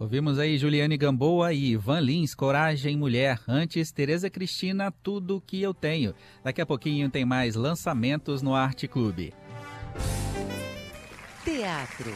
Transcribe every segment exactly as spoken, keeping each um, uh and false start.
Ouvimos aí Juliane Gamboa e Ivan Lins, Coragem Mulher. Antes, Tereza Cristina, Tudo Que Eu Tenho. Daqui a pouquinho tem mais lançamentos no Arte Clube. Teatro.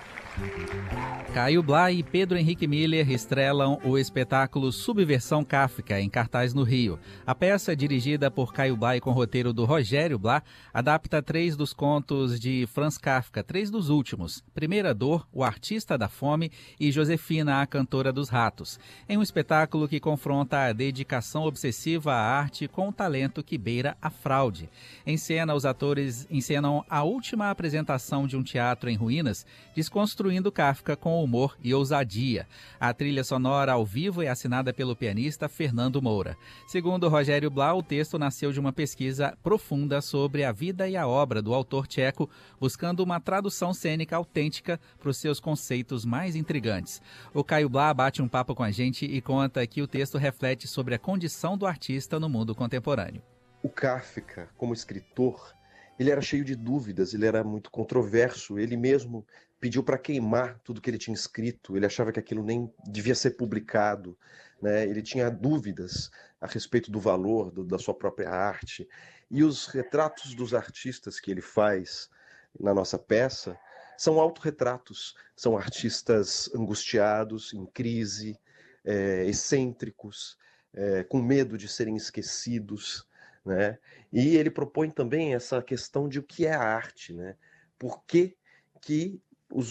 Caio Blá e Pedro Henrique Miller estrelam o espetáculo Subversão Kafka, em cartaz no Rio. A peça, dirigida por Caio Blá e com roteiro do Rogério Blá, adapta três dos contos de Franz Kafka, três dos últimos: Primeira Dor, O Artista da Fome e Josefina, a Cantora dos Ratos, em um espetáculo que confronta a dedicação obsessiva à arte com o talento que beira a fraude. Em cena, os atores encenam a última apresentação de um teatro em ruínas, desconstruindo Kafka com humor e ousadia. A trilha sonora ao vivo é assinada pelo pianista Fernando Moura. Segundo Rogério Blá, o texto nasceu de uma pesquisa profunda sobre a vida e a obra do autor tcheco, buscando uma tradução cênica autêntica para os seus conceitos mais intrigantes. O Caio Blá bate um papo com a gente e conta que o texto reflete sobre a condição do artista no mundo contemporâneo. O Kafka, como escritor, ele era cheio de dúvidas, ele era muito controverso, ele mesmo pediu para queimar tudo que ele tinha escrito, ele achava que aquilo nem devia ser publicado, né? Ele tinha dúvidas a respeito do valor do, da sua própria arte. E os retratos dos artistas que ele faz na nossa peça são autorretratos, são artistas angustiados, em crise, é, excêntricos, é, com medo de serem esquecidos, né? E ele propõe também essa questão de o que é a arte, né? Por que que